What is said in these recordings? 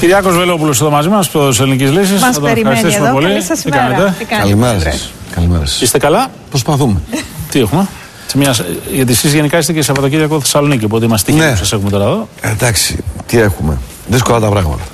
Κυριάκος Βελόπουλος εδώ μαζί μας, πρόεδρος της Ελληνικής Λύσης. Μας περιμένει εδώ. Πολύ. Καλή σας ημέρα. Καλημέρα σας. Είστε καλά? Προσπαθούμε. Τι έχουμε? Γιατί εσείς γενικά είστε και Σαββατοκύριακο Θεσσαλονίκη, οπότε είμαστε τυχεροί που σας έχουμε τώρα εδώ. Εντάξει, τι έχουμε. Δύσκολα τα πράγματα.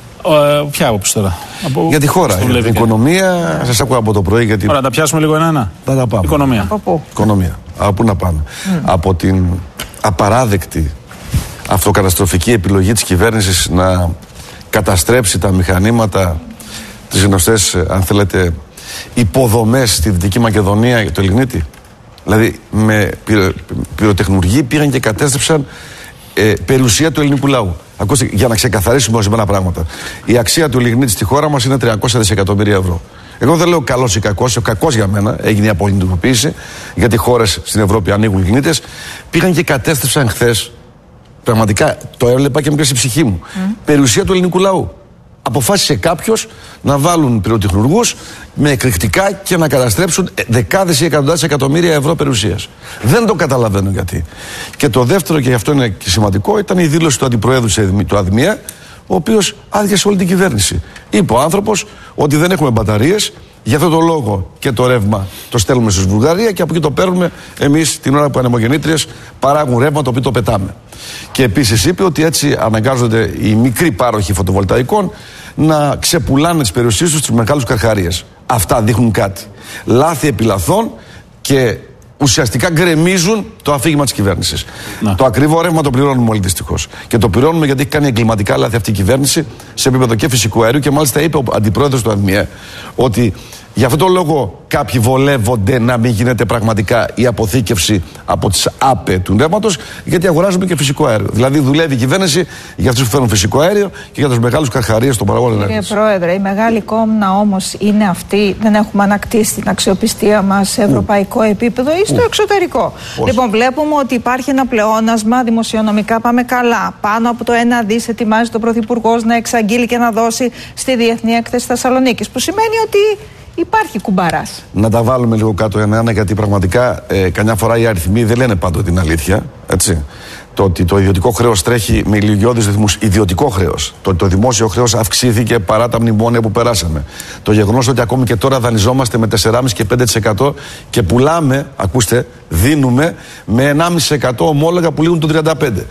Ποια άποψη τώρα? Για τη χώρα, για την οικονομία. Σας άκουγα από το πρωί. Γιατί... Ωραία, τα πιάσουμε λίγο ένα-ένα. Θα τα πάμε. Οικονομία. Από πού? Οικονομία. Από πού να πάμε? Από την απαράδεκτη αυτοκαταστροφική επιλογή της κυβέρνησης να καταστρέψει τα μηχανήματα, τις γνωστές, αν θέλετε, υποδομές στη Δυτική Μακεδονία για το Λιγνίτη. Δηλαδή με πυροτεχνουργοί πήγαν και κατέστρεψαν περιουσία του ελληνικού λαού. Ακούστε, για να ξεκαθαρίσουμε ορισμένα πράγματα. Η αξία του Λιγνίτη στη χώρα μας είναι 300 δισεκατομμύρια ευρώ. Εγώ δεν λέω καλός ή κακός, ο κακός για μένα έγινε η απολυτικοποίηση, γιατί χώρες στην Ευρώπη ανοίγουν λιγνίτες. Πήγαν και κατέστρεψαν χθες, πραγματικά το έβλεπα και έπιασε η ψυχή μου, περιουσία του ελληνικού λαού. Αποφάσισε κάποιος να βάλουν πυροτεχνουργούς με εκρηκτικά και να καταστρέψουν δεκάδες ή εκατοντάδες εκατομμύρια ευρώ περιουσίας. Δεν το καταλαβαίνω γιατί. Και το δεύτερο, και γι' αυτό είναι και σημαντικό, ήταν η δήλωση του Αντιπροέδρου του ΑΔΜΙΕ, ο οποίος άδειασε όλη την κυβέρνηση. Είπε ο άνθρωπος ότι δεν έχουμε μπαταρίες, γι' αυτό το λόγο και το ρεύμα το στέλνουμε στη Βουλγαρία και από εκεί το παίρνουμε εμείς την ώρα που οι ανεμογεννήτριες παράγουν ρεύμα το οποίο το πετάμε. Και επίσης είπε ότι έτσι αναγκάζονται οι μικροί πάροχοι φωτοβολταϊκών να ξεπουλάνε τις περιουσίες τους στους μεγάλους καρχαρίες. Αυτά δείχνουν κάτι. Λάθη επιλαθών και ουσιαστικά γκρεμίζουν το αφήγημα της κυβέρνησης. Το ακριβό ρεύμα το πληρώνουμε όλοι δυστυχώς. Και το πληρώνουμε γιατί έχει κάνει εγκληματικά λάθη αυτή η κυβέρνηση σε επίπεδο και φυσικού αερίου και μάλιστα είπε ο αντιπρόεδρος του ΑΔΜΙΕ ότι γι' αυτό το λόγο κάποιοι βολεύονται να μην γίνεται πραγματικά η αποθήκευση από τις ΑΠΕ του ρεύματος, γιατί αγοράζουμε και φυσικό αέριο. Δηλαδή δουλεύει η κυβέρνηση για αυτούς που θέλουν φυσικό αέριο και για τους μεγάλους καρχαρίες των παραγωγών ενέργειας. Κύριε Πρόεδρε, η μεγάλη κόμνα όμως είναι αυτή, δεν έχουμε ανακτήσει την αξιοπιστία μας σε ευρωπαϊκό επίπεδο ή στο εξωτερικό. Λοιπόν, βλέπουμε ότι υπάρχει ένα πλεόνασμα δημοσιονομικά, πάμε καλά. Πάνω από το 1 δις ετοιμάζει το Πρωθυπουργός να εξαγγείλει και να δώσει στη Διεθνή Έκθεση Θεσσαλονίκης, που σημαίνει ότι υπάρχει κουμπαράς. Να τα βάλουμε λίγο κάτω ένα-ένα, γιατί πραγματικά καμιά φορά οι αριθμοί δεν λένε πάντοτε την αλήθεια. Έτσι. Το ότι το ιδιωτικό χρέος τρέχει με ηλικιώδεις ρυθμούς. Ιδιωτικό χρέος. Το ότι το δημόσιο χρέος αυξήθηκε παρά τα μνημόνια που περάσαμε. Το γεγονός ότι ακόμη και τώρα δανειζόμαστε με 4,5% και 5% και πουλάμε, ακούστε, δίνουμε με 1,5% ομόλογα που λήγουν το 35%.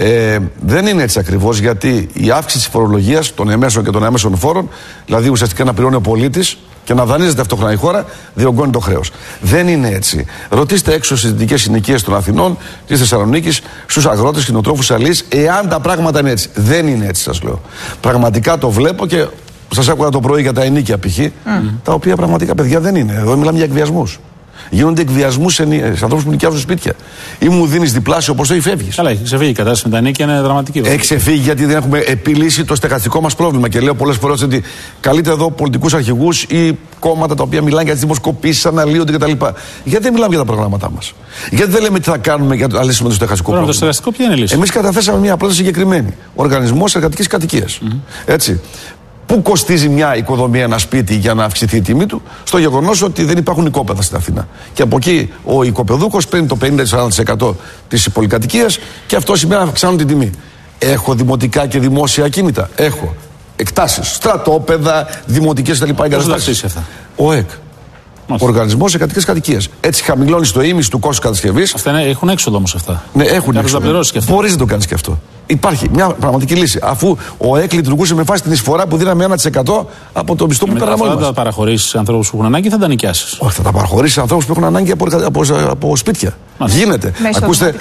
Δεν είναι έτσι ακριβώς, γιατί η αύξηση της φορολογίας των εμέσων και των έμεσων φόρων, δηλαδή ουσιαστικά να πληρώνει ο πολίτης και να δανείζεται ταυτόχρονα η χώρα, διωγγώνει το χρέος. Δεν είναι έτσι. Ρωτήστε έξω στις δυτικές συνοικίες των Αθηνών, της Θεσσαλονίκης, στους αγρότες, κτηνοτρόφους, αλείς, εάν τα πράγματα είναι έτσι. Δεν είναι έτσι, σας λέω. Πραγματικά το βλέπω και σας άκουγα το πρωί για τα ενίκια π.χ., τα οποία πραγματικά, παιδιά, δεν είναι. Εδώ μιλάμε για εκβιασμούς. Γίνονται εκβιασμούς σε ανθρώπους που νοικιάζουν σπίτια. Ή μου δίνεις διπλάσιο ποσό ή φεύγεις. Καλά, έχει ξεφύγει η κατάσταση με τα νίκια, είναι δραματική. Έχει ξεφύγει γιατί δεν έχουμε επιλύσει το στεγαστικό μας πρόβλημα. Και λέω πολλές φορές ότι καλείται εδώ πολιτικούς αρχηγούς ή κόμματα τα οποία μιλάνε για τις δημοσκοπήσεις, αναλύονται κτλ. Γιατί δεν μιλάμε για τα προγράμματά μας? Γιατί δεν λέμε τι θα κάνουμε για να λύσουμε το στεγαστικό πρόβλημα? Το στεγαστικό ποια είναι η λύση? Εμείς καταθέσαμε μια πρόταση συγκεκριμένη. Οργανισμός εργατικής κατοικίας. Έτσι. Πού κοστίζει μια οικοδομή, ένα σπίτι, για να αυξηθεί η τιμή του? Στο γεγονός ότι δεν υπάρχουν οικόπεδα στην Αθήνα. Και από εκεί ο οικοπεδούχος παίρνει το 50-40% της πολυκατοικίας και αυτό σημαίνει να αυξάνουν την τιμή. Έχω δημοτικά και δημόσια ακίνητα? Έχω. Εκτάσεις, στρατόπεδα, δημοτικές κτλ. Πώς θα αυξήσει αυτά? Ο ΕΚ. Οργανισμός εργατικής κατοικίας. Έτσι χαμηλώνει το ίμιση του κόστους κατασκευής. Αυτά έχουν έξοδο όμως αυτά. Ναι, έχουν έξοδο. Μπορείς να το κάνεις και αυτό. Υπάρχει μια πραγματική λύση. Αφού ο ΕΚ λειτουργούσε με βάση την εισφορά που δίναμε 1% από το μισθό που πέραμε όλοι μας. Θα τα παραχωρήσεις σε ανθρώπους που έχουν ανάγκη ή θα τα νοικιάσεις? Όχι, θα τα παραχωρήσεις σε ανθρώπους που έχουν ανάγκη από σπίτια. Γίνεται. Ακούστε,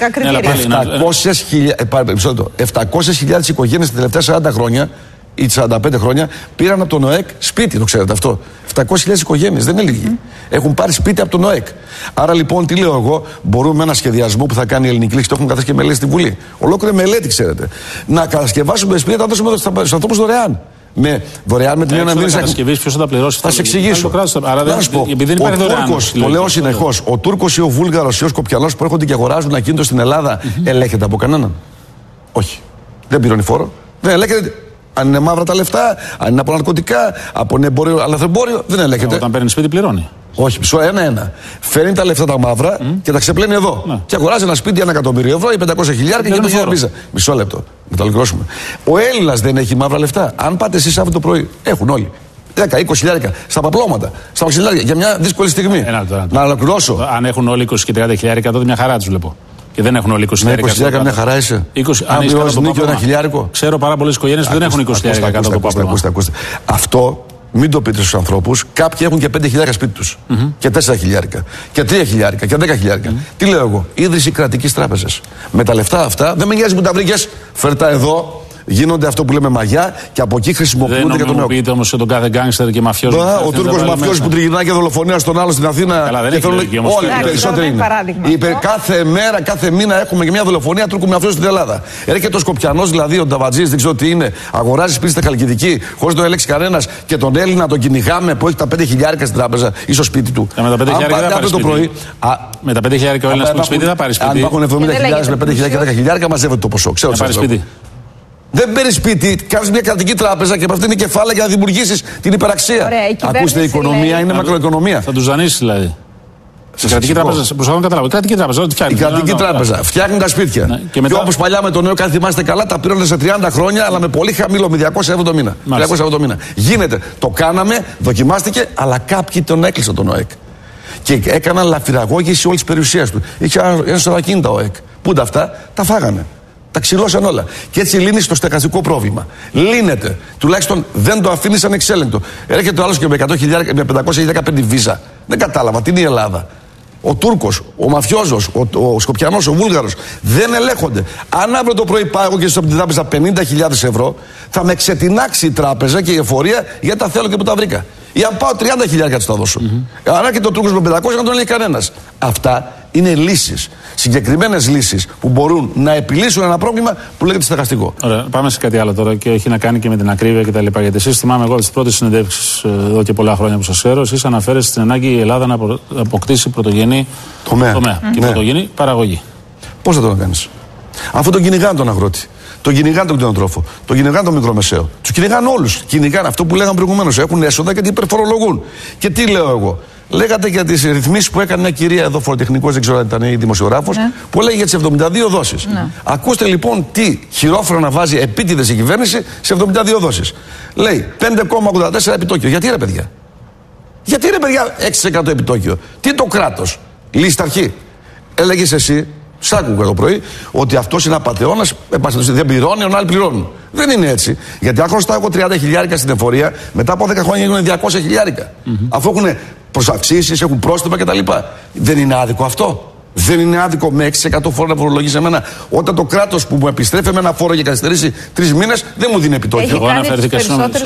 700.000 οικογένειες τα τελευταία 40 χρόνια ή 45 χρόνια πήραν από τον ΟΕΚ σπίτι, το ξέρετε αυτό. 700.000 οικογένειες, δεν είναι λίγοι. Έχουν πάρει σπίτι από τον ΟΕΚ. Άρα λοιπόν, τι λέω εγώ, μπορούμε ένα σχεδιασμό που θα κάνει η Ελληνική Λύση, το έχουμε καταθέσει και μελέτη στη Βουλή. Ολόκληρη μελέτη, ξέρετε. Να κατασκευάσουμε σπίτια, να δώσουμε στους ανθρώπους δωρεάν. Δωρεάν με την έννοια να μην κατασκευής, ποιος θα τα πληρώσει? Θα σε εξηγήσω. Να σου πω, ο Τούρκος, το λέω συνεχώς, ο Τούρκος ή ο Βούλγαρος ή ο Σκοπιανός που έρχονται και αγοράζουν ακίνητο στην Ελλάδα, ελέγχεται από κανέναν? Όχι. Δεν πληρώνει φόρο. Δεν ελέγχεται. Αν είναι μαύρα τα λεφτά, αν είναι από ναρκωτικά, από εμπόριο, αλαθρεμπόριο, δεν ελέγχεται. Όταν παίρνει σπίτι, πληρώνει. Όχι, μισό, ένα-ένα. Φέρνει τα λεφτά τα μαύρα και τα ξεπλένει εδώ. Ναι. Και αγοράζει ένα σπίτι 1 εκατομμύριο ευρώ ή 500.000 και το φορμίζα. Μισό λεπτό. Να το ολοκληρώσουμε. Ο Έλληνας δεν έχει μαύρα λεφτά. Αν πάτε εσείς αύριο το πρωί, έχουν όλοι. 10-20.000 στα παπλώματα, στα μαξιλάρια για μια δύσκολη στιγμή. Να ολοκληρώσω. Αν έχουν όλοι 20 και 30.000, τότε μια χαρά τους βλέπω. Και δεν έχουν όλοι 20.000. Μια χαρά είσαι. 20, αν πληρώνεις νίκιο 1.000. Ξέρω πάρα πολλές οικογένειες που δεν έχουν 20.000 κάτω από το παπλώμα. Αυτό μην το πείτε στους ανθρώπους. Κάποιοι έχουν και 5.000 σπίτι τους. Και 4.000. Και 3.000. Και 10.000. Τι λέω εγώ, ίδρυση κρατικής τράπεζας. Με τα λεφτά αυτά, δεν με νοιάζει που τα βρήκες, φέρτα εδώ. Γίνονται αυτό που λέμε μαγιά και από εκεί χρησιμοποιούνται για τον νέο. Δεν νομιμοποιείται όμως για τον κάθε γκάνγκστερ και μαφιόζο. Ο Τούρκος μαφιός που τριγυρνάει και δολοφονία στον άλλο στην Αθήνα. Καλά, δεν έχει λογική όμως. Όλοι οι περισσότεροι είναι. Κάθε μέρα, κάθε μήνα έχουμε και μια δολοφονία Τούρκου μαφιόζου στην Ελλάδα. Έρχεται ο Σκοπιανός, δηλαδή ο Νταβατζής, δεν ξέρω τι είναι, αγοράζει σπίτι στα Χαλκιδική, χωρίς να το ελέγξει κανένας και τον Έλληνα τον κυνηγάμε που έχει τα 5.000 στην τράπεζα ή στο σπίτι του. Με τα 5.000 ο Έλληνας που σπίτι θα πάρει σπίτι. Αν υπάρχουν 70.000 με 5.000 και 10.000 μαζεύεται το ποσό. Ξέρω σπίτι. Δεν παίρνει σπίτι, κάνει μια κρατική τράπεζα και από αυτή είναι κεφάλαια για να δημιουργήσει την υπεραξία. Ακούστε, η οικονομία είναι μακροοικονομία. Θα του δανείσει δηλαδή. Στην κρατική τράπεζα, προσπαθώ να καταλάβω. Κρατική τράπεζα, ό,τι φτιάχνει. Η κρατική τράπεζα φτιάχνει τα σπίτια. Ναι. Και όπως παλιά με τον ΝΕΟ, αν θυμάστε καλά, τα πήραν σε 30 χρόνια, αλλά με πολύ χαμηλό, με 200 το μήνα. 200 το μήνα. Γίνεται. Το κάναμε, δοκιμάστηκε, αλλά κάποιοι τον έκλεισαν τον ΟΕΚ. Και έκαναν λαφυραγώγηση όλη τη περιουσία του. Είχε ένα σωρακίνητα ο ΟΕΚ. Πού είναι αυτά, τα φάγανε. Τα ξυλώσαν όλα. Και έτσι λύνει το στεγαστικό πρόβλημα. Λύνεται. Τουλάχιστον δεν το αφήνει ανεξέλεγκτο. Έρχεται ο άλλο και με 100.000, με 500.000 παίρνει βίζα. Δεν κατάλαβα. Τι είναι η Ελλάδα. Ο Τούρκος, ο Μαφιόζος, ο Σκοπιανός, ο Βούλγαρος δεν ελέγχονται. Αν αύριο το πρωί πάω και από την τράπεζα 50.000 ευρώ, θα με ξετινάξει η τράπεζα και η εφορία γιατί τα θέλω και που τα βρήκα. Ή αν πάω 30.000 θα δώσω. Αν έρχεται ο Τούρκος με 500, να τον έλεγε κανένας. Αυτά είναι λύσεις. Συγκεκριμένες λύσεις που μπορούν να επιλύσουν ένα πρόβλημα που λέγεται στεγαστικό. Ωραία, πάμε σε κάτι άλλο τώρα και έχει να κάνει και με την ακρίβεια κτλ. Γιατί εσείς, θυμάμαι εγώ από τις πρώτες συνεντεύξεις εδώ και πολλά χρόνια που σας ξέρω, εσείς αναφέρεστε στην ανάγκη η Ελλάδα να αποκτήσει πρωτογενή τομέα και πρωτογενή παραγωγή. Πώς θα το κάνεις, αφού τον κυνηγάνε τον αγρότη, τον κυνηγάνε τον κτηνοτρόφο, τον κυνηγάνε τον μικρομεσαίο, τους κυνηγάνε όλους. Κυνηγάνε αυτό που λέγαμε προηγουμένως. Έχουν έσοδα και την υπερφορολογούν. Και τι λέω εγώ. Λέγατε για τις ρυθμίσεις που έκανε μια κυρία εδώ, φοροτεχνικός, δεν ξέρω αν ήταν ή δημοσιογράφος, που έλεγε για τις 72 δόσεις. Ακούστε λοιπόν τι χειρόφρονα βάζει επίτηδες η κυβέρνηση σε 72 δόσεις. Λέει 5,84 επιτόκιο. Γιατί ρε παιδιά. Γιατί ρε παιδιά 6% επιτόκιο. Τι το κράτος. Λύση τα αρχή. Έλεγες εσύ, σ' άκουγα το πρωί, ότι αυτός είναι απατεώνας, δεν πληρώνει, ο άλλοι πληρώνουν. Δεν είναι έτσι. Γιατί αν χρωστάω εγώ 30.000 στην εφορία, μετά από 10 χρόνια γίνονται 200.000. Αφού έχουν προσαυξήσεις, έχουν πρόστιμα κτλ. Δεν είναι άδικο αυτό. Δεν είναι άδικο με 6% φόρο να φορολογήσει εμένα, όταν το κράτος που μου επιστρέφει με ένα φόρο για καθυστερήσει 3 μήνες δεν μου δίνει επιτόκιο. Εγώ αναφέρθηκα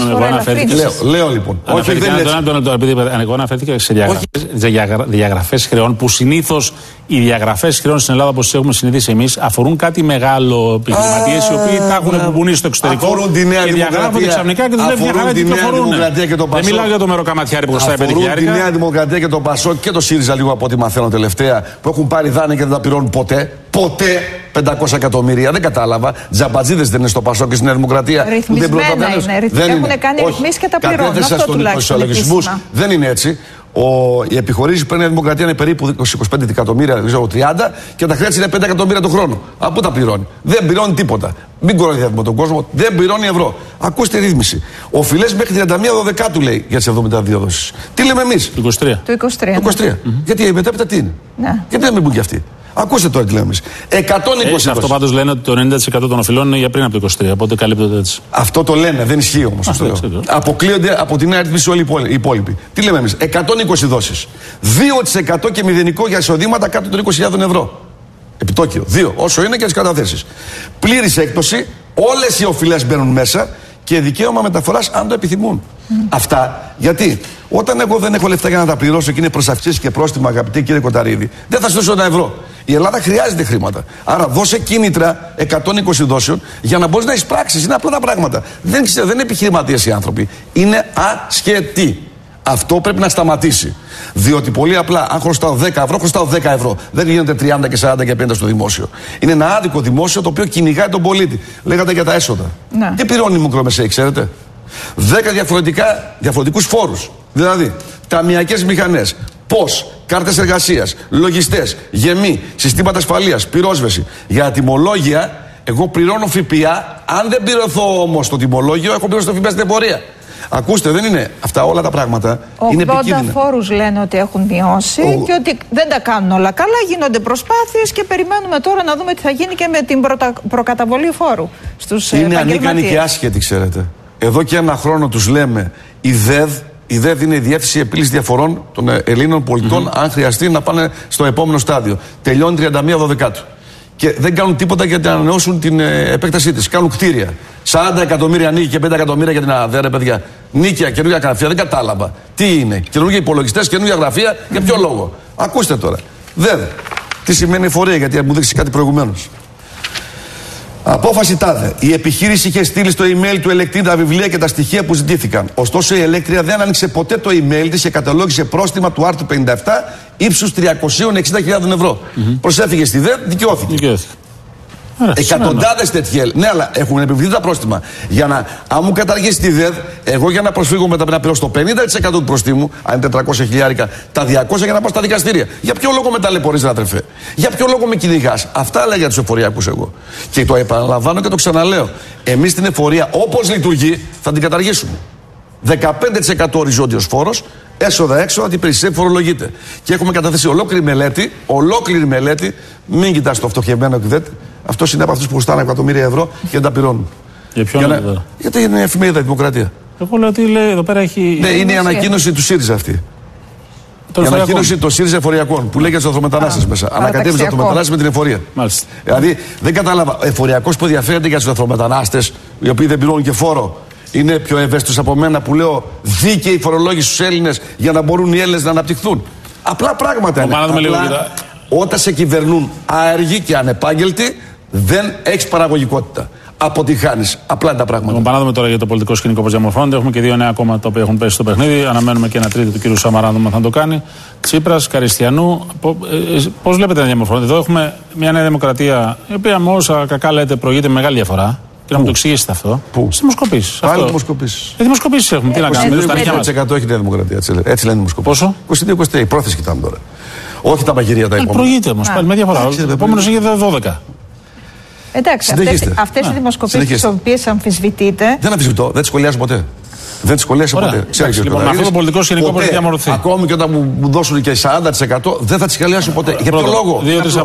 Λέω λοιπόν. Όχι, δεν είναι. Εγώ αναφέρθηκα σε διαγραφές χρεών που συνήθως οι διαγραφές χρεών στην Ελλάδα, όπως τις έχουμε συνηθίσει εμείς, αφορούν κάτι μεγάλο επιχειρηματίες οι οποίοι τα έχουν μπουμπουνίσει στο εξωτερικό. Και διαγράφονται ξαφνικά και δουλεύουν μια χαρά και κυκλοφορούν. Δεν μιλάω για το μεροκαματιάρι που κοστάει 5.000. Αφορούν τη Νέα Δημοκρατία και το Πασόκ και το ΣΥΡΙΖΑ, λίγο από ό,τι μαθαίνω τελευταία, που έχουν πάρει δάνεια και δεν τα πληρώνουν ποτέ. Ποτέ 500 εκατομμύρια. Δεν κατάλαβα. Τζαμπατζίδες δεν είναι στο Πασόκ και στην Νέα Δημοκρατία. Ρυθμισμένα είναι. Έχουν κάνει ρυθμίσεις και τα πληρώνουν. Αυτό τουλάχιστον. Δεν είναι έτσι. Οι επιχορήσεις που παίρνει η Δημοκρατία είναι περίπου 25 εκατομμύρια, δεν ξέρω 30, και τα χρέη είναι 5 εκατομμύρια το χρόνο. Από πού τα πληρώνει. Δεν πληρώνει τίποτα. Μην κοροϊδεύουμε τον κόσμο. Δεν πληρώνει ευρώ. Ακούστε ρύθμιση. Οφειλές μέχρι 31 Δεκάτου λέει για τις 72 δόσεις. Τι λέμε εμείς. Το 23. Το 23. Γιατί μετέπειτα τι είναι. Γιατί δεν μην μπουν κι αυτοί. Ακούστε τώρα τι λέμε εμείς. 120 αυτό πάντως λένε ότι το 90% των οφειλών είναι για πριν από το 23. Οπότε καλύπτονται έτσι. Αυτό το λένε, δεν ισχύει όμως. Αποκλείονται από την νέα ρύθμιση όλοι οι υπόλοιποι. Τι λέμε εμείς. 120 δόσεις. 2% και μηδενικό για εισοδήματα κάτω των 20.000 ευρώ. Επιτόκιο. 2. Όσο είναι και τις καταθέσεις. Πλήρης έκπτωση. Όλες οι οφειλές μπαίνουν μέσα και δικαίωμα μεταφοράς αν το επιθυμούν. Αυτά γιατί όταν εγώ δεν έχω λεφτά για να τα πληρώσω και είναι προσαυξήσεις και πρόστιμα, αγαπητέ κύριε Κοταρίδη, δεν θα σου δώσω 1 ευρώ. Η Ελλάδα χρειάζεται χρήματα. Άρα δώσε κίνητρα 120 δόσεων για να μπορείς να εισπράξεις. Είναι απλά τα πράγματα. Δεν είναι επιχειρηματίες οι άνθρωποι. Είναι ασχετοί. Αυτό πρέπει να σταματήσει. Διότι πολύ απλά, αν χρωστάω 10 ευρώ, χρωστάω 10 ευρώ. Δεν γίνεται 30 και 40 και 50 στο δημόσιο. Είναι ένα άδικο δημόσιο το οποίο κυνηγάει τον πολίτη. Λέγατε για τα έσοδα. Τι πληρώνει η μικρομεσαίη, ξέρετε. 10 διαφορετικούς φόρους. Δηλαδή, ταμιακές μηχανές, Πώς? Κάρτες εργασίας, λογιστές, γεμή, συστήματα ασφαλείας, πυρόσβεση. Για τιμολόγια, εγώ πληρώνω ΦΠΑ. Αν δεν πληρωθώ όμως το τιμολόγιο, έχω πληρώσει το ΦΠΑ στην εμπορία. Ακούστε, δεν είναι αυτά όλα τα πράγματα. 80 φόρους λένε ότι έχουν μειώσει και ότι δεν τα κάνουν όλα καλά. Γίνονται προσπάθειες και περιμένουμε τώρα να δούμε τι θα γίνει και με την προκαταβολή φόρου στους επαγγελματίες. Είναι ανίκανοι και άσχετοι, ξέρετε. Εδώ και ένα χρόνο τους λέμε η ΔΕΔ είναι η Διεύθυνση Επίλυσης Διαφορών των Ελλήνων πολιτών, αν χρειαστεί να πάνε στο επόμενο στάδιο. Τελειώνει 31 Δωδεκάτου. Και δεν κάνουν τίποτα για να ανανεώσουν την επέκτασή της. Κάνουν κτίρια. 40 εκατομμύρια νίκη και 5 εκατομμύρια για την ΑΔΕ, παιδιά. Νίκια, καινούργια γραφεία. Δεν κατάλαβα. Τι είναι? Καινούργια υπολογιστές, καινούργια γραφεία. Για ποιο λόγο? Ακούστε τώρα. ΔΕΔ. Τι σημαίνει εφορία, γιατί μου δείξει κάτι προηγουμένως. Απόφαση τάδε. Η επιχείρηση είχε στείλει στο email του ελεκτή τα βιβλία και τα στοιχεία που ζητήθηκαν. Ωστόσο, η ελέκτρια δεν άνοιξε ποτέ το email της και καταλόγησε πρόστιμα του άρθρου 57 ύψους 360.000 ευρώ. Προσέφυγε στη ΔΕΔ, δικαιώθηκε. Εκατοντάδες τέτοιοι. Ναι, αλλά έχουν επιβληθεί τα πρόστιμα. Αν μου καταργήσει τη ΔΕΔ, εγώ για να προσφύγω μετά να πληρώσω το 50% του προστίμου, αν είναι 400 χιλιάρικα, τα 200 για να πάω στα δικαστήρια. Για ποιο λόγο με ταλαιπωρείς, αδερφέ? Για ποιο λόγο με κυνηγάς? Αυτά έλεγα για τους εφοριακούς εγώ. Και το επαναλαμβάνω και το ξαναλέω. Εμείς την εφορία, όπως λειτουργεί, θα την καταργήσουμε. 15% οριζόντιος φόρος, έσοδα-έξοδα, την υπηρεσία φορολογείται. Και έχουμε καταθέσει ολόκληρη μελέτη. Μην κοιτάς το φτωχευμένο εκδέτη. Αυτό είναι από αυτούς που χρωστάνε εκατομμύρια ευρώ και δεν τα πληρώνουν. Για ποιον λόγο? Γιατί είναι εφημερίδα η Δημοκρατία. Εγώ λέω ότι λέει, εδώ πέρα έχει. Ναι, είναι η ανακοίνωση του ΣΥΡΙΖΑ αυτή. Η ανακοίνωση των ΣΥΡΙΖΑ εφοριακών που λέει για τους λαθρομετανάστες μέσα. Ανακατεύει τους λαθρομετανάστες με την εφορία. Μάλιστα. Δηλαδή δεν κατάλαβα. Εφοριακός που ενδιαφέρεται για τους λαθρομετανάστες, οι οποίοι δεν πληρώνουν και φόρο, είναι πιο ευαίσθητος από μένα που λέω δίκαιη φορολόγηση στους Έλληνες για να μπορούν οι Έλληνες να αναπτυχθούν. Απλά πράγματα είναι. Απλά, όταν σε κυβερνούν άεργοι και ανεπάγγελτοι, δεν έχεις παραγωγικότητα. Αποτυχάνεις. Απλά είναι τα πράγματα. Παράδειγμα τώρα για το πολιτικό σκηνικό πώς διαμορφώνεται. Έχουμε και 2 νέα κόμματα τα οποία έχουν πέσει στο παιχνίδι. Αναμένουμε και ένα τρίτο του κ. Σαμαρά, να θα το κάνει. Τσίπρας, Καριστιανού. Πώς βλέπετε να διαμορφώνεται? Εδώ έχουμε μια Νέα Δημοκρατία, η οποία με όσα κακά λέτε προηγείται με μεγάλη διαφορά. Και να μου το εξηγήσετε αυτό. Πού? Στις δημοσκοπήσεις. Πάλι δημοσκοπήσεις. Δημοσκοπήσεις έχουμε. Τι να κάνουμε? 22% έχει η Νέα Δημοκρατία. Έτσι λένε δημοσκοπήσεις. Πόσο? 22%. Η πρόθεση κοιτάμε τώρα. Όχι τα μαγειρία τα επόμενα. Προηγείται όμως πάλι με διαφορά. Ο επόμενος είχε 12. Εντάξει, αυτές οι δημοσκοπήσεις τις οποίες αμφισβητείτε. Δεν αμφισβητώ, δεν τις σχολιάζω ποτέ. Δεν τις σχολιάζω ποτέ. Ξέρεις, λοιπόν, με αυτό το πολιτικό σκηνικό μπορεί να διαμορφωθεί. Ακόμη και όταν μου δώσουν και 40%, δεν θα τις σχολιάσω ποτέ. Για ποιο λόγο?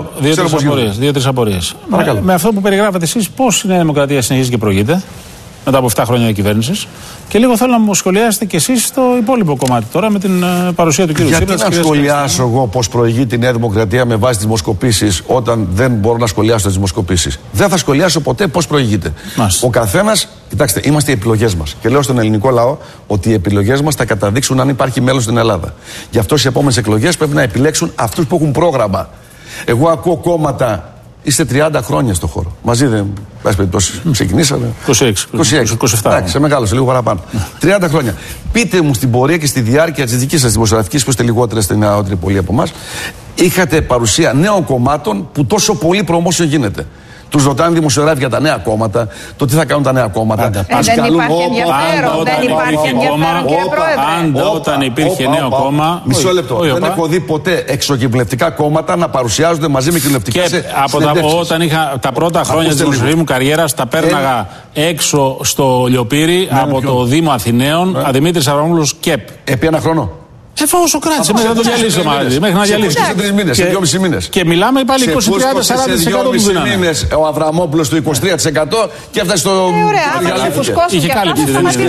2-3 απορίες. Με αυτό που περιγράφετε εσείς, πώς η Νέα Δημοκρατία συνεχίζει και προηγείται μετά από 7 χρόνια κυβέρνησης? Και λίγο θέλω να μου σχολιάσετε κι εσείς το υπόλοιπο κομμάτι τώρα με την παρουσία του κ. Τσίπρα. Γιατί να σχολιάσω εγώ πώς προηγείται η Νέα Δημοκρατία με βάση τις δημοσκοπήσεις, όταν δεν μπορώ να σχολιάσω τις δημοσκοπήσεις? Δεν θα σχολιάσω ποτέ πώς προηγείται. Ο καθένας, κοιτάξτε, είμαστε οι επιλογές μας. Και λέω στον ελληνικό λαό ότι οι επιλογές μας θα καταδείξουν αν υπάρχει μέλλον στην Ελλάδα. Γι' αυτό στις επόμενες εκλογές πρέπει να επιλέξουν αυτούς που έχουν πρόγραμμα. Εγώ ακούω κόμματα. Είστε 30 χρόνια στο χώρο. Μαζί δεν. Πάση περιπτώσει, ξεκινήσαμε. 26. Εντάξει, σε μεγάλωσε λίγο παραπάνω. 30 χρόνια. Πείτε μου στην πορεία και στη διάρκεια τη δική σα δημοσιογραφική, που είστε λιγότερε στην νεότερη πολλοί από εμά, είχατε παρουσία νέων κομμάτων που τόσο πολύ promotion γίνεται. Τους ρωτάνε δημοσιογράφοι για τα νέα κόμματα, το τι θα κάνουν τα νέα κόμματα. Δεν υπάρχει ενδιαφέρον. Δεν υπάρχει ενδιαφέρον, κύριε Πρόεδρε. Πάντα όταν υπήρχε νέο κόμμα. Μισό λεπτό. Δεν έχω δει ποτέ εξοκοινοβουλευτικά κόμματα να παρουσιάζονται μαζί με κοινοβουλευτικές συνεντεύξεις. Όταν είχα τα πρώτα χρόνια της δημοσιογραφικής μου καριέρας, τα πέρναγα έξω στο Λιοπύρι από το Δήμο Αθηναίων, Δημήτρης Αβραμόπουλος ΚΕΠ. Επί ένα χρόνο. Όσο κράτησε μέχρι να το διαλύσει μαζί. Μέχρι να διαλύσει. Σε 3 μήνες, σε 2,5 μήνες. Και μιλάμε πάλι 20-30-40% του δίνανε. Σε 2,5 μήνες ο Αβραμόπουλος το 23% και έφτασε στο. Ωραία, είχε κάλυψη.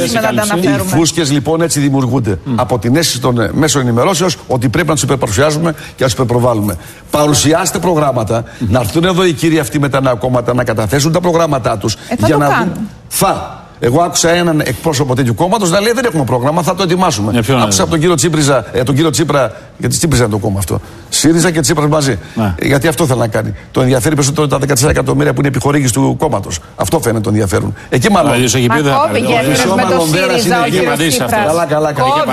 Οι φούσκες λοιπόν έτσι δημιουργούνται. Από την αίσθηση των μέσων ενημερώσεως ότι πρέπει να τους υπερπαρουσιάζουμε και να τους υπερπροβάλλουμε. Παρουσιάστε προγράμματα, να έρθουν εδώ οι κύριοι αυτοί με τα νέα κόμματα να καταθέσουν τα προγράμματά τους για να δουν. Εγώ άκουσα έναν εκπρόσωπο τέτοιου κόμματος να λέει: δεν έχουμε πρόγραμμα, θα το ετοιμάσουμε. Άκουσα από τον κύριο Τσίπρα, γιατί Τσίπριζα είναι το κόμμα αυτό. ΣΥΡΙΖΑ και Τσίπρας μαζί. Γιατί αυτό θέλει να κάνει. Το ενδιαφέρει περισσότερο τα 14 εκατομμύρια που είναι επιχορήγηση του κόμματος. Αυτό φαίνεται το ενδιαφέρον. Εκεί μάλλον. Μα κόβει με το ΣΥΡΙΖΑ ο κύριος Τσίπρας. Καλά.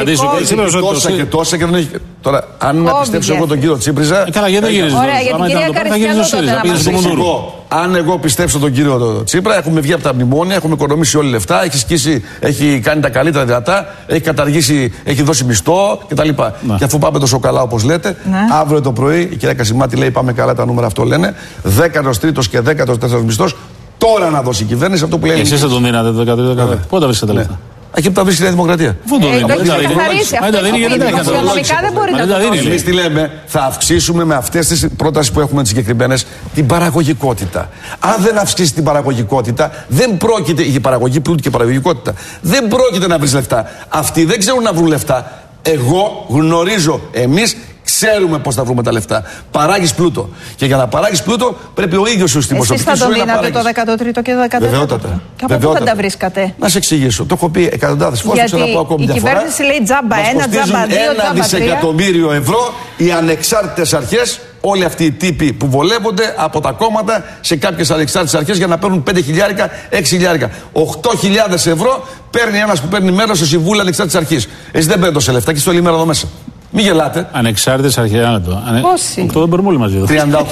Τόσα και τόσα και δεν έχει. Τώρα, αν να πιστέψω εγώ τον κύριο Τσίπριζα. Καλά, γιατί δεν γυρίζει. Ωραία, για την κυρία Καριστιανού τότε να μας αν εγώ πιστέψω τον κύριο Τσίπρα, έχουμε βγει από τα μνημόνια, έχουμε οικονομήσει όλοι λεφτά, έχει κάνει τα καλύτερα δυνατά, έχει δώσει μισθό κτλ. Ναι. Και αφού πάμε τόσο καλά όπως λέτε, αύριο το πρωί η κυρία Κασιμάτη λέει: πάμε καλά, τα νούμερα αυτό λένε. 13ος και 14ος μισθός. Τώρα να δώσει η κυβέρνηση αυτό που λέει. Εσείς δεν τον δίνατε το 13ο. Πού τα βρίσκατε λεφτά? Εκεί που τα βρίσκει η Νέα Δημοκρατία. Πού το δίνει? Δημοσιονομικά δεν μπορεί να το δώσει. Εμείς τι λέμε, θα αυξήσουμε με αυτές τις πρότασεις που έχουμε τις συγκεκριμένες την παραγωγικότητα. Αν δεν αυξήσει την παραγωγικότητα, δεν πρόκειται. Η παραγωγή πλούτου και η παραγωγικότητα. Δεν πρόκειται να βρει λεφτά. Αυτοί δεν ξέρουν να βρουν λεφτά. Εγώ γνωρίζω, εμείς ξέρουμε πώς θα βρούμε τα λεφτά. Παράγεις πλούτο. Και για να παράγεις πλούτο πρέπει ο ίδιος ο δημοσιονομικός σου να παράγεις. Εσείς θα τον δίνατε το 13ο και το 14ο. Βεβαιότατα. Και από πού θα τα βρίσκατε? Να σε εξηγήσω. Το έχω πει εκατοντάδες φορές. Γιατί η κυβέρνηση λέει τζάμπα 1, τζάμπα 2, τζάμπα 3. 1 δισεκατομμύριο ευρώ οι ανεξάρτητες αρχές, όλοι αυτοί οι τύποι που βολεύονται από τα κόμματα σε κάποιες ανεξάρτητες αρχές για να παίρνουν 5 χιλιάρικα, 6 χιλιάρικα. 8.000 ευρώ παίρνει ένας που παίρνει μέρος στο Συμβούλιο Ανεξάρτητης Αρχής. Εσύ δεν παίρνει τόσα λεφτά και στο όλη μέρα εδώ μέσα. Μην γελάτε. Ανεξάρτητες αρχές. Πόσοι? 8 δεν μπορούμε όλοι μαζί εδώ.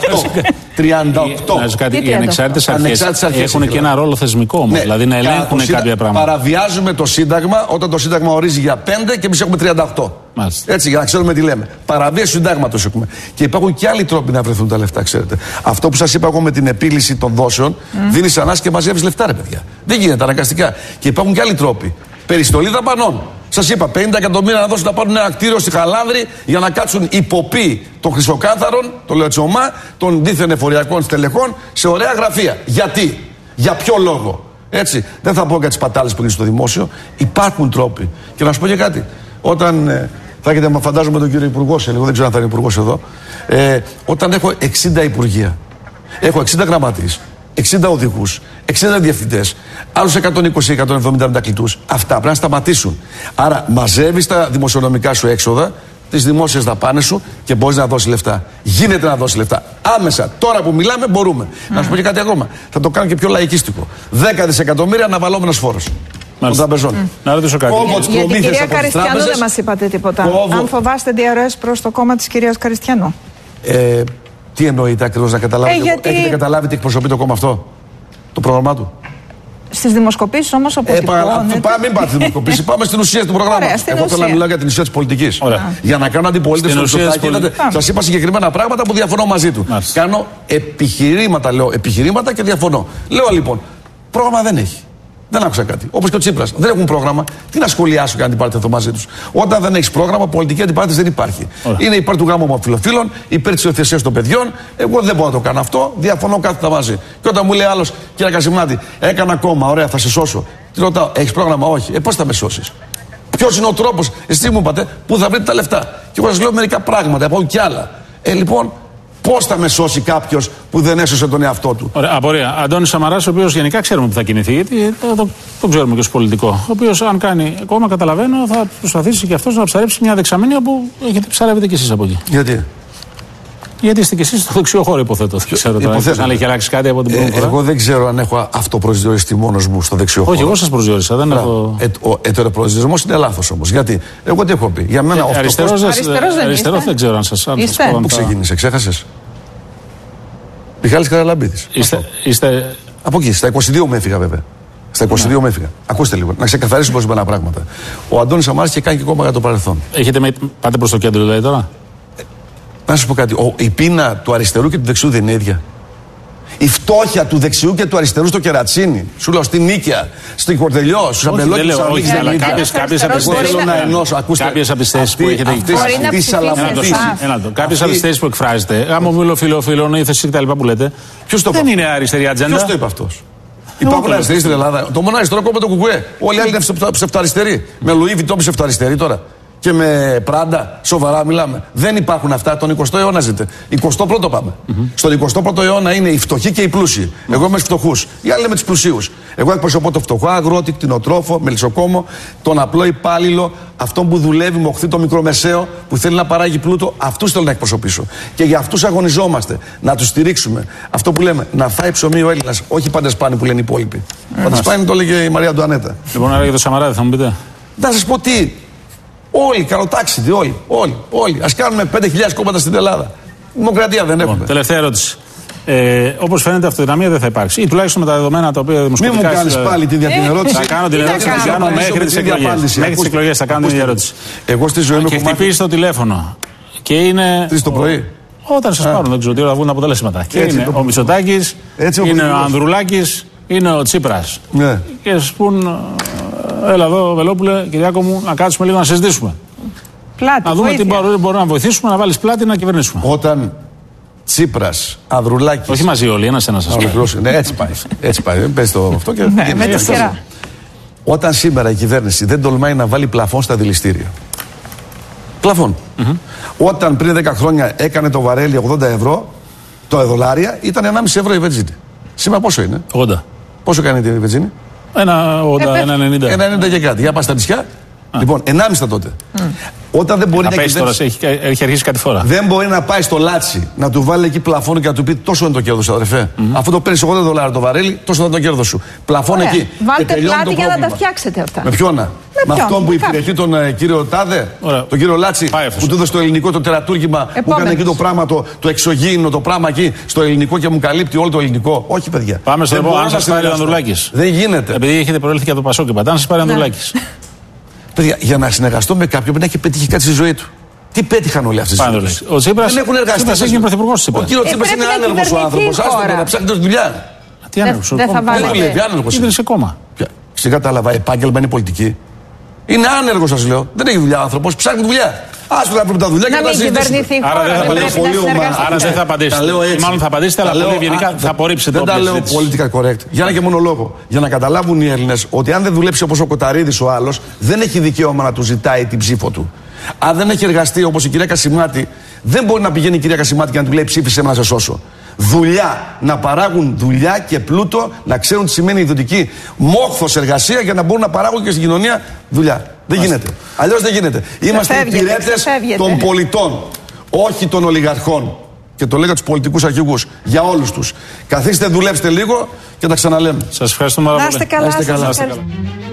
38. Να σου κάτι, οι ανεξάρτητες αρχές έχουν και ένα ρόλο θεσμικό όμως. Δηλαδή να ελέγχουν κάποια πράγματα. Παραβιάζουμε το Σύνταγμα όταν το Σύνταγμα ορίζει για 5 και εμείς έχουμε 38. Μάλιστα. Έτσι, για να ξέρουμε τι λέμε. Παραβίαση του Συντάγματος έχουμε. Και υπάρχουν και άλλοι τρόποι να βρεθούν τα λεφτά, ξέρετε. Αυτό που σας είπα εγώ με την επίλυση των δόσεων, δίνεις ανάση και μαζεύεις λεφτά, ρε παιδιά. Δεν γίνεται αναγκαστικά. Και υπάρχουν και άλλοι τρόποι. Περιστολή δαπανών. Σας είπα, 50 εκατομμύρια να δώσουν να πάρουν ένα κτίριο στη Χαλάνδρη για να κάτσουν υποποί των χρυσοκάθαρων, το λέω έτσι ομά, των δίθεν εφοριακών στελεχών σε ωραία γραφεία. Γιατί, για ποιο λόγο? Έτσι, δεν θα πω για τις πατάλες που είναι στο δημόσιο. Υπάρχουν τρόποι. Και να σου πω και κάτι. Όταν θα έχετε, φαντάζομαι τον κύριο Υπουργό, εγώ δεν ξέρω αν θα είναι υπουργός εδώ, όταν έχω 60 υπουργεία, έχω 60 γραμματείς, 60 οδηγούς, 60 διευθυντές, άλλους 120-170 μετακλητούς. Αυτά πρέπει να σταματήσουν. Άρα μαζεύεις τα δημοσιονομικά σου έξοδα, τις δημόσιες δαπάνες σου και μπορείς να δώσεις λεφτά. Γίνεται να δώσεις λεφτά. Άμεσα. Τώρα που μιλάμε μπορούμε. Να σου πω και κάτι ακόμα. Θα το κάνω και πιο λαϊκίστικο. 10 δισεκατομμύρια αναβαλλόμενος φόρος. Των τραπεζών. Να ρωτήσω κάτι. Για την κυρία Καριστιανού δεν μας είπατε τίποτα. Αν φοβάστε διαρροές προς το κόμμα της κυρίας Καριστιανού. Τι εννοείται ακριβώς να καταλάβετε? Έχετε καταλάβει τι εκπροσωπεί το κόμμα αυτό, το πρόγραμμά του? Στις δημοσκοπήσεις όμως αποτυπώνεται. Μην πάτε στις δημοσκοπήσεις, πάμε στην ουσία του προγράμματος. Εγώ θέλω να μιλάω για την ουσία της πολιτικής. Για να κάνω αντιπολίτευση στο Μητσοτάκη, σας είπα συγκεκριμένα πράγματα που διαφωνώ μαζί του. Κάνω επιχειρήματα και διαφωνώ. Λέω λοιπόν, πρόγραμμα δεν έχει. Δεν άκουσα κάτι. Όπως και ο Τσίπρας. Δεν έχουν πρόγραμμα. Τι να σχολιάσω και αντιπάρτηθο μαζί τους? Όταν δεν έχεις πρόγραμμα, πολιτική αντιπάρτηση δεν υπάρχει. Είναι υπέρ του γάμου ομοφυλοφίλων, υπέρ της υιοθεσίας των παιδιών. Εγώ δεν μπορώ να το κάνω αυτό. Διαφωνώ κάθετα μαζί. Και όταν μου λέει άλλος, κύριε Κασιμάτη, έκανα κόμμα, ωραία, θα σε σώσω. Τι ρωτάω, έχεις πρόγραμμα? Όχι. Πώς θα με σώσεις? Ποιος είναι ο τρόπος? Εσείς μου είπατε, πού θα βρείτε τα λεφτά? Και εγώ σας λέω μερικά πράγματα, υπάρχουν κι άλλα. Λοιπόν, πώς θα με σώσει κάποιος που δεν έσωσε τον εαυτό του? Ωραία, απορία. Αντώνης Σαμαράς, ο οποίος γενικά ξέρουμε που θα κινηθεί, γιατί το ξέρουμε και ως πολιτικό. Ο οποίος, αν κάνει κόμμα, καταλαβαίνω, θα προσπαθήσει και αυτός να ψαρέψει μια δεξαμενή που έχετε ψαρεύετε κι εσείς από εκεί. Γιατί? Γιατί είστε κι εσείς στο δεξιό χώρο, υποθέτω. Ξέρω τώρα. Αν έχει αλλάξει κάτι από την πρώτη φορά. Εγώ δεν ξέρω αν έχω αυτοπροσδιοριστεί μόνος μου στο δεξιό χώρο. Όχι, εγώ σας προσδιορίσα. Δεν έχω. Ο προσδιορισμός είναι λάθος όμως. Γιατί εγώ τι έχω πει? Για μένα αριστερό δεν ξέρω αν σας πω. Πού ξεκίνησε, ξέχασες? Μιχάλης Καραλαμπίδης. Είστε. Από εκεί, στα 22 με έφυγα βέβαια. Στα 22 με έφυγα. Ακούστε λίγο, να ξεκαθαρίσουμε ορισμένα πράγματα. Ο Αντώνης Σαμαράς και κάνει και κόμμα για το παρελθόν. Πάτε προς το κέντρο δηλαδή τώρα? Να σας πω κάτι. Η πείνα του αριστερού και του δεξιού δεν είναι ίδια. Η φτώχεια του δεξιού και του αριστερού στο Κερατσίνι, σου λέω στην Νίκαια, στην Κορδελιό, στου Αμπελόκηου. Όχι, αλλά κάποιες από τις θέσεις που έχετε κάποιες από τις θέσεις που εκφράζετε, γάμο φιλοφίλων, ύθεση κτλ. Που λέτε, δεν είναι αριστερή ατζέντα. Ποιος το είπε αυτός? Υπάρχουν αριστεροί στην Ελλάδα. Το μόνο αριστερό κόμμα το Κουκουέ. Όλοι οι άλλοι είναι ψευταριστεροί. Με Λουί Βιτόμ ψευταριστεροί τώρα. Και με Πράντα, σοβαρά μιλάμε. Δεν υπάρχουν αυτά. Τον 20ο αιώνα ζείτε. 21ο πάμε. Στον 21ο αιώνα είναι οι φτωχοί και οι πλούσιοι. Εγώ είμαι με τους φτωχούς. Οι άλλοι με τους πλουσίους. Εγώ εκπροσωπώ το φτωχό αγρότη, κτηνοτρόφο, μελισσοκόμο, τον απλό υπάλληλο, αυτόν που δουλεύει, μοχθεί το μικρομεσαίο, που θέλει να παράγει πλούτο. Αυτούς θέλω να εκπροσωπήσω. Και για αυτούς αγωνιζόμαστε. Να τους στηρίξουμε. Αυτό που λέμε, να φάει ψωμί ο Έλληνας. Όχι παντεσπάνι που λένε οι υπόλοιποι. Παντεσπάνι το έλεγε η Μαρία Αντουανέτα. Λοιπόν, άρα για το Σαμαράδη θα μου πείτε. Να σας πω τι. Όλοι, καλοτάξιδοι, όλοι. Ας κάνουμε 5.000 κόμματα στην Ελλάδα. Δημοκρατία δεν έχουμε. Τελευταία ερώτηση. Όπως φαίνεται, αυτοδυναμία δεν θα υπάρξει. Ή τουλάχιστον με τα δεδομένα τα οποία δημοσιογραφικά. Μην μου κάνεις πάλι την ερώτηση. Θα κάνω την ερώτηση. Θα κάνω μέχρι τις εκλογές. Μέχρι τις εκλογές θα κάνω την ίδια ερώτηση. Εγώ στη ζωή μου. Και χτυπήσει το τηλέφωνο. Και είναι. 3 το πρωί. Όταν σας πάρουν, δεν ξέρω τι ώρα θα βγουν τα αποτελέσματα. Και είναι ο Μητσοτάκης, είναι ο Ανδρουλάκης, είναι ο Τσίπρας. Ναι. Και σας πούν, έλα εδώ, Βελόπουλε, Κυριάκο μου, να κάτσουμε λίγο να συζητήσουμε. Πλάτη, να δούμε τι μπορούμε να βοηθήσουμε, να βάλεις πλάτη να κυβερνήσουμε. Όταν Τσίπρας, Ανδρουλάκης. Όχι μαζί όλοι, ένας σας πει. Ναι, έτσι πάει. Έτσι πάει. Πες το αυτό και. Ναι, με τη σειρά. Όταν σήμερα η κυβέρνηση δεν τολμάει να βάλει πλαφόν στα δηληστήρια. Πλαφόν. Όταν πριν 10 χρόνια έκανε το βαρέλι 80 ευρώ, το δολάρια ήταν 1,5 ευρώ η βενζίνη. Σήμερα πόσο είναι? 80. Πόσο κάνει η βενζίνη? 1,80, 1,90. 1,90 και κάτι. Για πας στα νησιά. Λοιπόν, 1,5 τότε. Όταν δεν μπορεί να κυβερνήσει. Έχει αρχίσει κάτι φορά. Δεν μπορεί να πάει στο Λάτσι να του βάλει εκεί πλαφόν και να του πει τόσο είναι το κέρδος, αδερφέ. Αφού το παίρνει $80 το βαρέλι, τόσο είναι το κέρδος σου. Πλαφόν εκεί. Βάλτε πλάτη για να τα φτιάξετε αυτά. Με ποιόνα? Με αυτόν που υπηρετεί τον κύριο Τάδε, τον κύριο Λάτσι, που του έδωσε το ελληνικό το τερατούργημα, που έκανε εκεί το πράγμα, το εξωγήινο, το πράγμα εκεί στο ελληνικό και μου καλύπτει όλο το ελληνικό. Όχι, παιδιά. Πάμε στο επόμενο. Αν σας πάρει ο Ανδρουλάκης. Δεν γίνεται. Επειδή έχετε προέλθει και από το Πασόκ, αν σας πάρει ο Ανδρουλάκης. Για να συνεργαστώ με κάποιον πρέπει να έχει πετύχει κάτι στη ζωή του. Τι πέτυχαν όλοι αυτοί οι ζωές? Ο Τσίπρας δεν έχουν εργαστεί. Είναι πρωθυπουργός της. Ο κύριος Τσίπρας είναι άνεργος ο άνθρωπος. Άστο να ψάχνει τη δουλειά. Τι άνεργος? Δεν θα βάλετε. Είναι σε κόμμα. Σε κατάλαβα, επάγγελμα είναι πολιτική. Είναι άνεργος, σας λέω. Δεν έχει δουλειά ο άνθρωπος. Ψάχνει δουλειά. Άστο να βρουν τα δουλειά και να τα συζητήσουν. Άρα δεν θα απαντήσετε. Μάλλον θα απαντήσετε, αλλά πολύ ευγενικά θα απορρίψετε. Δεν τα λέω πολιτικά correct. Για ένα και μόνο λόγο. Για να καταλάβουν οι Έλληνες ότι αν δεν δουλέψει όπως ο Κοταρίδης ο άλλος, δεν έχει δικαίωμα να του ζητάει την ψήφο του. Αν δεν έχει εργαστεί όπως η κυρία Κασιμάτη, δεν μπορεί να πηγαίνει η κυρία Κασιμάτη και να του λέει ψήφισε με να σε σώσω. Δουλειά. Να παράγουν δουλειά και πλούτο, να ξέρουν τι σημαίνει ιδιωτική μόχθος εργασία για να μπορούν να παράγουν και στην κοινωνία δουλειά. Δεν γίνεται. Αλλιώς δεν γίνεται. Είμαστε υπηρέτες των πολιτών, όχι των ολιγαρχών. Και το λέω για τους πολιτικούς αρχηγούς, για όλους τους. Καθίστε, δουλέψτε λίγο και τα ξαναλέμε. Σας ευχαριστούμε πάρα πολύ. Να είστε καλά.